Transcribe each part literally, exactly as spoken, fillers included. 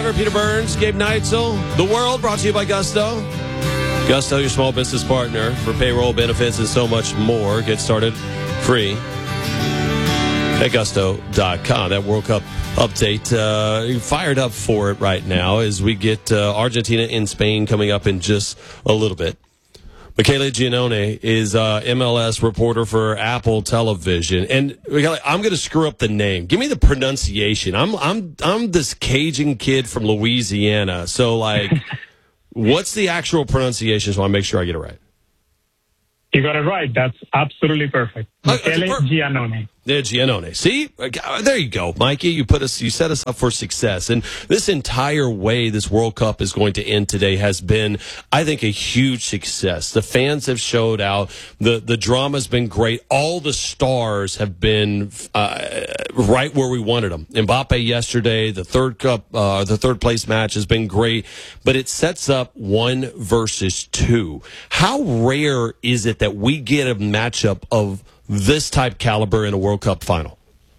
Driver, Peter Burns, Gabe Neitzel. The World brought to you by Gusto. Gusto, your small business partner for payroll, benefits, and so much more. Get started free at gusto dot com. That World Cup update, uh, fired up for it right now as we get uh, Argentina and Spain coming up in just a little bit. Michele Giannone is uh, M L S reporter for Apple Television, and Michele, I'm going to screw up the name. Give me the pronunciation. I'm I'm I'm this Cajun kid from Louisiana, so like, what's the actual pronunciation? So I make sure I get it right. You got it right. That's absolutely perfect. Michele uh, Giannone. Yeah, Giannone. See? There you go, Mikey. You put us, you set us up for success. And this entire way this World Cup is going to end today has been, I think, a huge success. The fans have showed out. The the drama's been great. All the stars have been uh, right where we wanted them. Mbappe yesterday, the third cup, uh, the third place match has been great. But it sets up one versus two. How rare is it that we get a matchup of this type caliber in a World Cup final?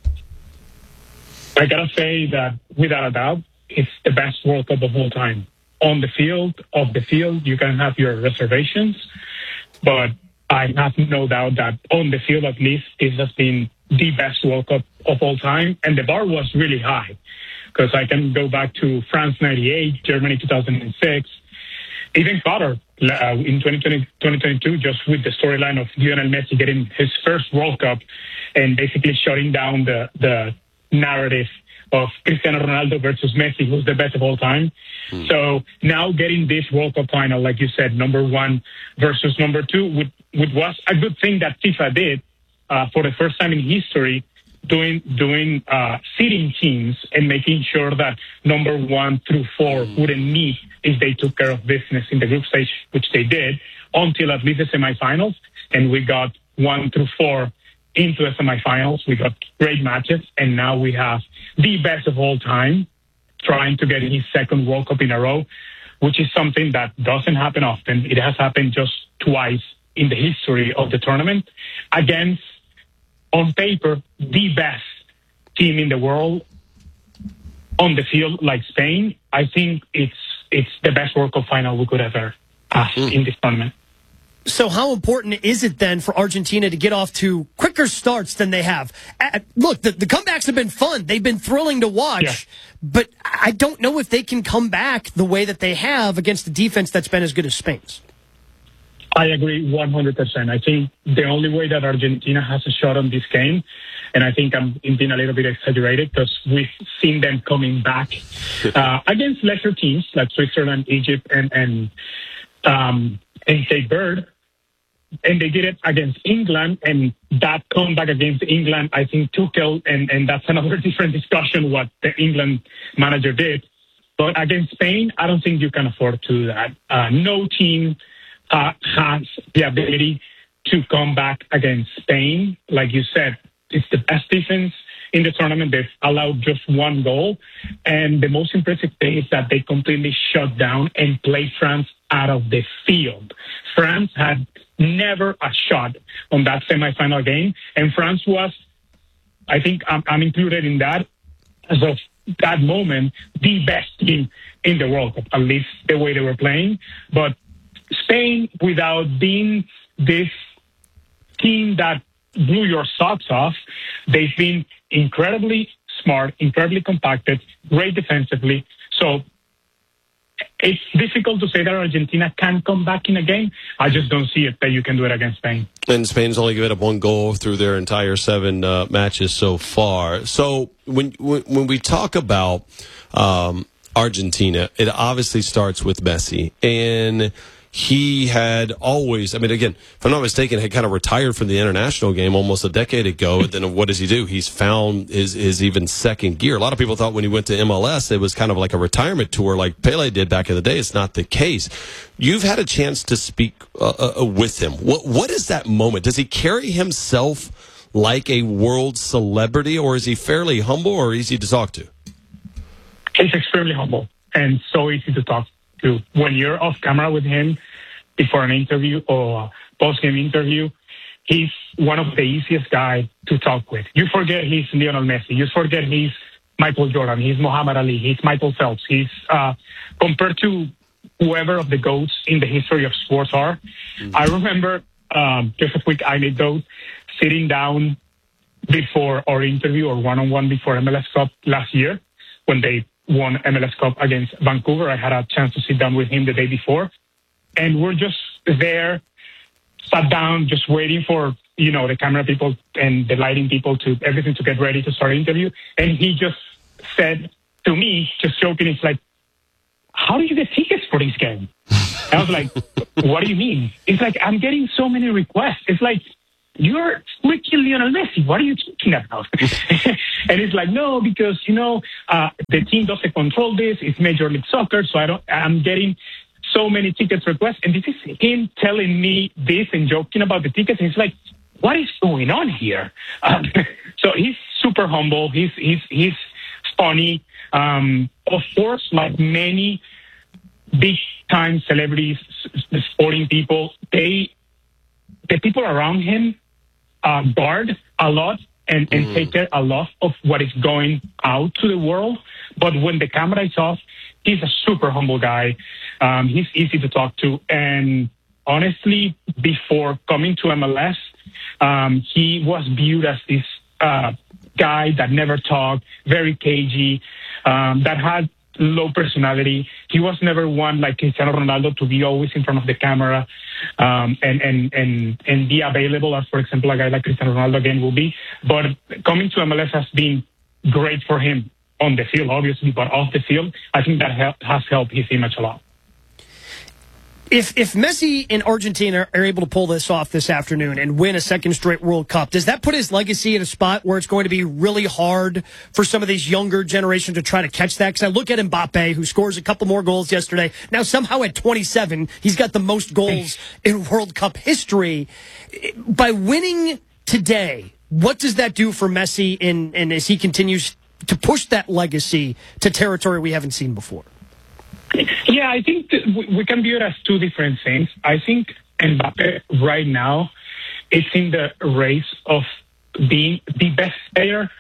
I gotta say that without a doubt, it's the best World Cup of all time. On the field, off the field, you can have your reservations, but I have no doubt that on the field, at least, it has been the best World Cup of all time, and the bar was really high, because I can go back to France ninety-eight, Germany two thousand six, even Qatar uh, in twenty twenty, twenty twenty-two, just with the storyline of Lionel Messi getting his first World Cup and basically shutting down the, the narrative of Cristiano Ronaldo versus Messi, who's the best of all time. Hmm. So now getting this World Cup final, like you said, number one versus number two, would, would was a good thing that FIFA did uh, for the first time in history, doing doing uh, seeding teams and making sure that number one through four mm. wouldn't meet if they took care of business in the group stage, which they did, until at least the semifinals. And we got one through four into the semifinals. We got great matches, and now we have the best of all time trying to get his second World Cup in a row, which is something that doesn't happen often. It has happened just twice in the history of the tournament against, on paper, the best team in the world. On the field, like Spain, I think it's it's the best World Cup final we could ever have mm. in this tournament. So how important is it then for Argentina to get off to quicker starts than they have? Uh, look, the, the comebacks have been fun. They've been thrilling to watch. Yeah. But I don't know if they can come back the way that they have against the defense that's been as good as Spain's. I agree one hundred percent. I think the only way that Argentina has a shot on this game, and I think I'm being a little bit exaggerated because we've seen them coming back uh, against lesser teams like Switzerland, Egypt, and and um, and Cape Verde, and they did it against England, and that comeback against England, I think Tuchel, and, and that's another different discussion what the England manager did. But against Spain, I don't think you can afford to do that. Uh, no team Uh, has the ability to come back against Spain. Like you said, it's the best defense in the tournament. They've allowed just one goal. And the most impressive thing is that they completely shut down and played France out of the field. France had never a shot on that semifinal game. And France was, I think I'm, I'm included in that, as of that moment, the best team in the World Cup, at least the way they were playing. But Spain, without being this team that blew your socks off, they've been incredibly smart, incredibly compacted, great defensively. So it's difficult to say that Argentina can come back in a game. I just don't see it that you can do it against Spain. And Spain's only given up one goal through their entire seven uh, matches so far. So when when, when we talk about um, Argentina, it obviously starts with Messi. And he had always, I mean, again, if I'm not mistaken, had kind of retired from the international game almost a decade ago. And then what does he do? He's found his, his even second gear. A lot of people thought when he went to M L S, it was kind of like a retirement tour like Pele did back in the day. It's not the case. You've had a chance to speak uh, uh, with him. What What is that moment? Does he carry himself like a world celebrity, or is he fairly humble or easy to talk to? He's extremely humble and so easy to talk to. When you're off camera with him before an interview or post-game interview, he's one of the easiest guys to talk with. You forget he's Lionel Messi. You forget he's Michael Jordan. He's Muhammad Ali. He's Michael Phelps. He's uh, compared to whoever of the GOATs in the history of sports are. Mm-hmm. I remember, um, just a quick anecdote, sitting down before our interview or one-on-one before M L S Cup last year when they won M L S Cup against Vancouver. I had a chance to sit down with him the day before. And we're just there, sat down, just waiting for, you know, the camera people and the lighting people to everything to get ready to start the interview. And he just said to me, just joking, it's like, how do you get tickets for this game? And I was like, what do you mean? It's like, I'm getting so many requests. It's like, you're freaking Lionel Messi. What are you talking about? And it's like, no, because, you know, uh, the team doesn't control this. It's Major League Soccer. So I don't, I'm getting so many tickets requests. And this is him telling me this and joking about the tickets. And it's like, what is going on here? Um, so he's super humble. He's, he's, he's funny. Um, of course, like many big time celebrities, the sporting people, they, the people around him, uh, guard a lot and, and mm. take care a lot of what is going out to the world. But when the camera is off, he's a super humble guy. Um, he's easy to talk to. And honestly, before coming to M L S, um, he was viewed as this, uh, guy that never talked, very cagey, um, that had low personality. He was never one like Cristiano Ronaldo to be always in front of the camera, um, and, and, and, and be available as, for example, a guy like Cristiano Ronaldo again will be. But coming to M L S has been great for him on the field, obviously, but off the field, I think that help, has helped his image a lot. If if Messi and Argentina are able to pull this off this afternoon and win a second straight World Cup, does that put his legacy in a spot where it's going to be really hard for some of these younger generation to try to catch that? Because I look at Mbappe, who scores a couple more goals yesterday. Now, somehow at twenty-seven, he's got the most goals in World Cup history. By winning today, what does that do for Messi in, and as he continues to push that legacy to territory we haven't seen before? Yeah, I think that we can view it as two different things. I think Mbappe right now is in the race of being the best player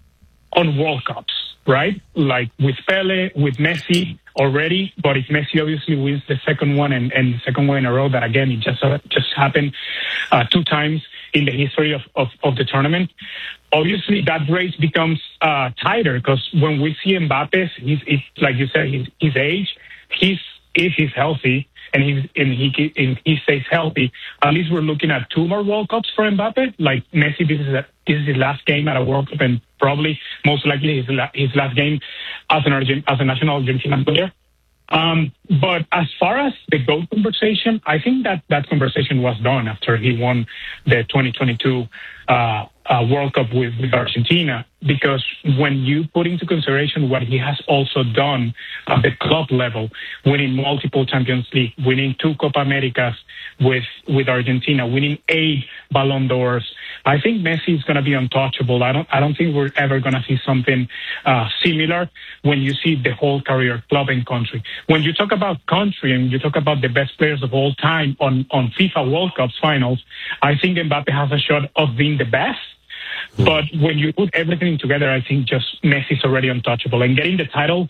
on World Cups, right? Like with Pele, with Messi already, but if Messi obviously wins the second one and, and the second one in a row, that again, it just uh, just happened uh, two times in the history of, of, of the tournament. Obviously, that race becomes uh, tighter because when we see Mbappe, he's, he's like you said, his, his age, he's if he's healthy and he's and he and he stays healthy, at least we're looking at two more World Cups for Mbappe. Like Messi, this is a, this is his last game at a World Cup, and probably most likely his la- his last game as an Argent- as a national Argentinian player. Um, but as far as the GOAT conversation, I think that that conversation was done after he won the twenty twenty-two uh, uh, World Cup with, with Argentina, because when you put into consideration what he has also done at the club level, winning multiple Champions League, winning two Copa Americas with, with Argentina, winning eight Ballon d'Ors, I think Messi is going to be untouchable. I don't, I don't think we're ever going to see something uh, similar when you see the whole career, club and country. When you talk about country and you talk about the best players of all time on, on FIFA World Cups finals, I think Mbappe has a shot of being the best. But when you put everything together, I think just Messi's already untouchable. And getting the title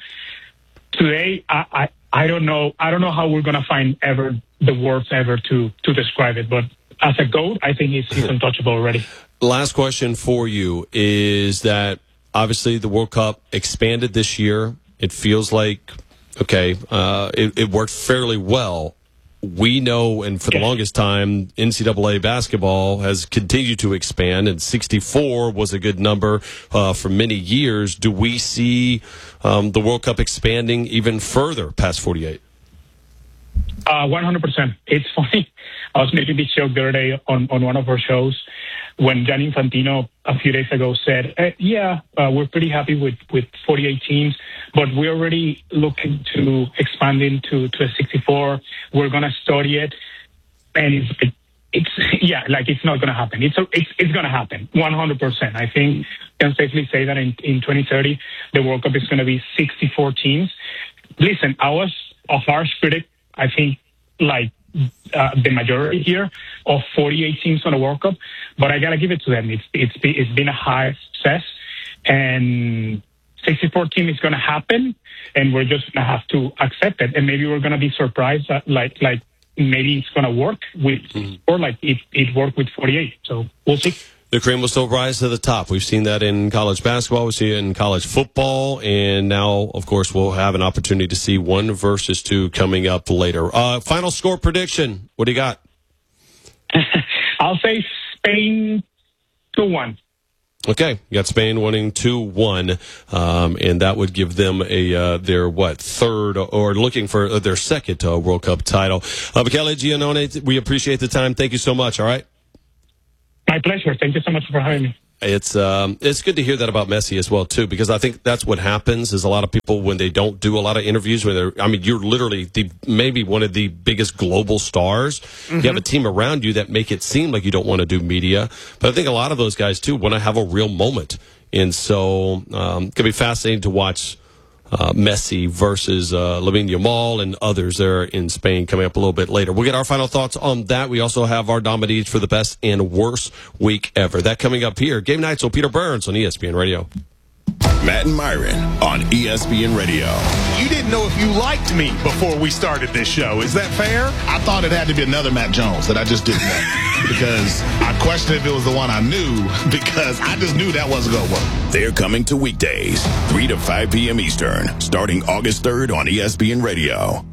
today, I, I, I don't know. I don't know how we're going to find ever the words ever to, to describe it. But as a GOAT, I think he's, he's untouchable already. Last question for you is that obviously the World Cup expanded this year. It feels like, okay, uh, it, it worked fairly well. We know, and for the longest time, N C double A basketball has continued to expand, and sixty-four was a good number uh, for many years. Do we see um, the World Cup expanding even further past forty-eight? Uh, one hundred percent. It's funny. I was making this joke the other day on, on one of our shows when Gianni Infantino a few days ago said, eh, yeah, uh, we're pretty happy with, with forty-eight teams, but we're already looking to expanding to, to a sixty-four. We're going to study it. And it's, it, it's yeah, like it's not going to happen. It's, a, it's, it's going to happen one hundred percent. I think I can safely say that in, in twenty thirty, the World Cup is going to be sixty-four teams. Listen, I was a harsh critic. I think like uh, the majority here of forty-eight teams on a World Cup, but I gotta give it to them. It's it's it's been a high success, and sixty-four team is going to happen, and we're just going to have to accept it. And maybe we're going to be surprised that, like, like maybe it's going to work with, mm-hmm. or like it, it worked with forty-eight. So we'll see. The cream will still rise to the top. We've seen that in college basketball. We see it in college football. And now, of course, we'll have an opportunity to see one versus two coming up later. Uh, final score prediction. What do you got? I'll say Spain two one. Okay, you got Spain winning two one, um, and that would give them a uh, their, what, third, or looking for uh, their second uh, World Cup title. Uh, Michele Giannone, we appreciate the time. Thank you so much, all right? My pleasure. Thank you so much for having me. It's um, it's good to hear that about Messi as well, too, because I think that's what happens is a lot of people, when they don't do a lot of interviews, when they're, I mean, you're literally the maybe one of the biggest global stars. Mm-hmm. You have a team around you that make it seem like you don't want to do media. But I think a lot of those guys, too, want to have a real moment. And so um, it can be fascinating to watch uh, Messi versus uh, Lamine Yamal and others there in Spain coming up a little bit later. We'll get our final thoughts on that. We also have our nominees for the best and worst week ever. That coming up here. Game Nights with Peter Burns on E S P N Radio. Matt and Myron on E S P N Radio. You didn't know if you liked me before we started this show. Is that fair? I thought it had to be another Matt Jones that I just didn't know. Because I questioned if it was the one I knew, because I just knew that wasn't going to work. They're coming to weekdays, three to five p.m. Eastern, starting August third on E S P N Radio.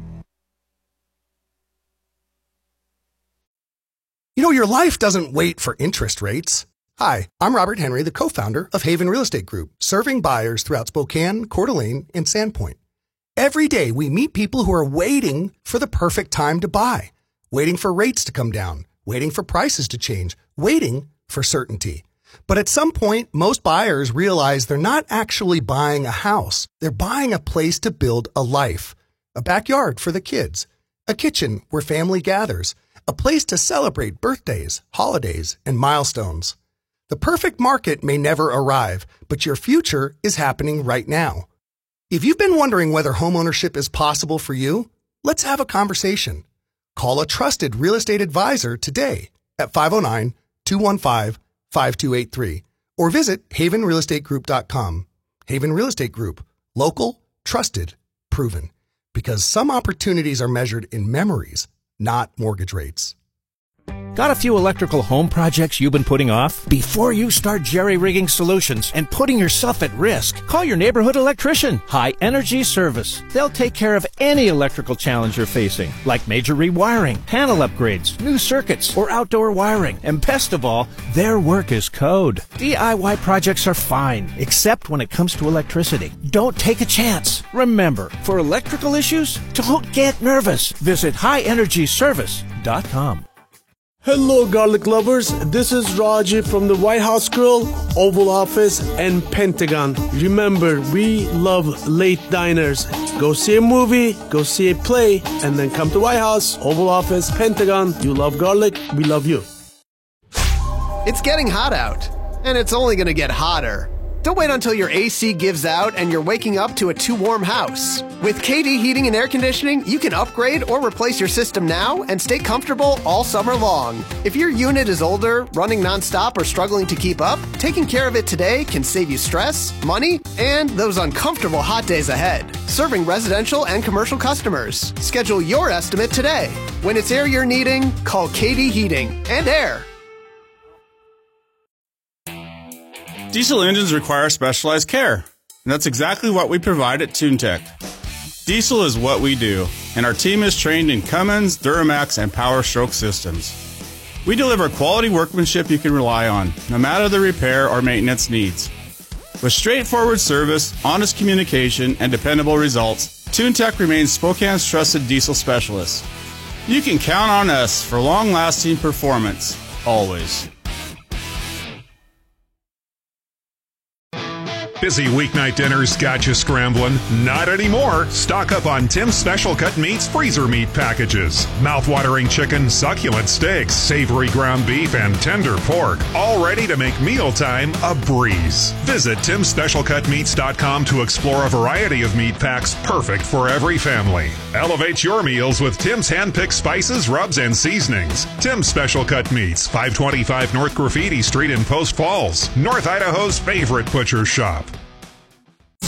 You know, your life doesn't wait for interest rates. Hi, I'm Robert Henry, the co-founder of Haven Real Estate Group, serving buyers throughout Spokane, Coeur d'Alene, and Sandpoint. Every day, we meet people who are waiting for the perfect time to buy, waiting for rates to come down, waiting for prices to change, waiting for certainty. But at some point, most buyers realize they're not actually buying a house. They're buying a place to build a life, a backyard for the kids, a kitchen where family gathers, a place to celebrate birthdays, holidays, and milestones. The perfect market may never arrive, but your future is happening right now. If you've been wondering whether homeownership is possible for you, let's have a conversation. Call a trusted real estate advisor today at five oh nine, two one five, five two eight three or visit haven real estate group dot com. Haven Real Estate Group. Local, trusted, proven. Because some opportunities are measured in memories, not mortgage rates. Got a few electrical home projects you've been putting off? Before you start jerry-rigging solutions and putting yourself at risk, call your neighborhood electrician, High Energy Service. They'll take care of any electrical challenge you're facing, like major rewiring, panel upgrades, new circuits, or outdoor wiring. And best of all, their work is code. D I Y projects are fine, except when it comes to electricity. Don't take a chance. Remember, for electrical issues, don't get nervous. Visit high energy service dot com. Hello, garlic lovers. This is Raji from the White House Grill, Oval Office, and Pentagon. Remember, we love late diners. Go see a movie, go see a play, and then come to White House, Oval Office, Pentagon. You love garlic, we love you. It's getting hot out, and it's only going to get hotter. Don't wait until your A C gives out and you're waking up to a too warm house. With K D Heating and Air Conditioning, you can upgrade or replace your system now and stay comfortable all summer long. If your unit is older, running nonstop, or struggling to keep up, taking care of it today can save you stress, money, and those uncomfortable hot days ahead. Serving residential and commercial customers. Schedule your estimate today. When it's air you're needing, call K D Heating and Air. Diesel engines require specialized care, and that's exactly what we provide at TuneTech. Diesel is what we do, and our team is trained in Cummins, Duramax, and Power Stroke systems. We deliver quality workmanship you can rely on, no matter the repair or maintenance needs. With straightforward service, honest communication, and dependable results, TuneTech remains Spokane's trusted diesel specialist. You can count on us for long-lasting performance, always. Busy weeknight dinners got you scrambling? Not anymore. Stock up on Tim's Special Cut Meats freezer meat packages. Mouth-watering chicken, succulent steaks, savory ground beef, and tender pork. All ready to make mealtime a breeze. Visit tims special cut meats dot com to explore a variety of meat packs perfect for every family. Elevate your meals with Tim's hand-picked spices, rubs, and seasonings. Tim's Special Cut Meats, five twenty-five North Graffiti Street in Post Falls, North Idaho's favorite butcher shop.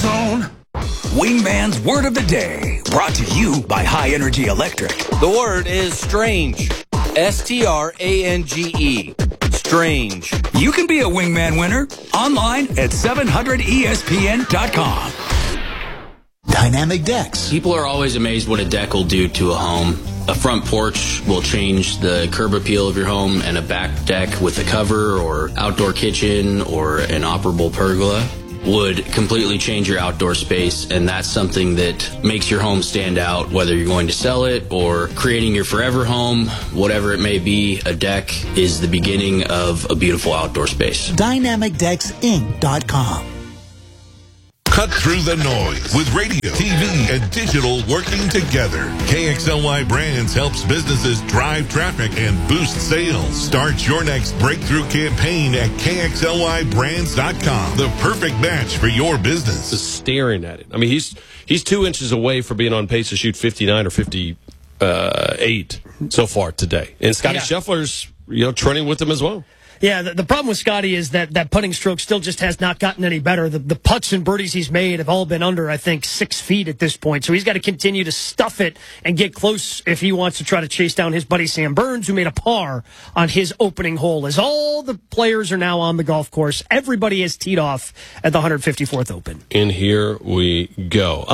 zone. Wingman's Word of the Day, brought to you by High Energy Electric. The word is strange. S T R A N G E. Strange. You can be a Wingman winner online at seven hundred E S P N dot com. Dynamic decks. People are always amazed what a deck will do to a home. A front porch will change the curb appeal of your home, and a back deck with a cover or outdoor kitchen or an operable pergola would completely change your outdoor space, and that's something that makes your home stand out, whether you're going to sell it or creating your forever home, whatever it may be. A deck is the beginning of a beautiful outdoor space. Dynamic Decks Inc dot com. Cut through the noise with radio, T V, and digital working together. K X L Y Brands helps businesses drive traffic and boost sales. Start your next breakthrough campaign at K X L Y brands dot com. The perfect match for your business. Just staring at it. I mean, he's he's two inches away from being on pace to shoot fifty-nine or fifty-eight so far today. And Scotty Yeah. Scheffler's, you know, trending with him as well. Yeah, the, the problem with Scotty is that that putting stroke still just has not gotten any better. The, the putts and birdies he's made have all been under, I think, six feet at this point. So he's got to continue to stuff it and get close if he wants to try to chase down his buddy Sam Burns, who made a par on his opening hole. As all the players are now on the golf course, everybody has teed off at the one hundred fifty-fourth Open. And here we go.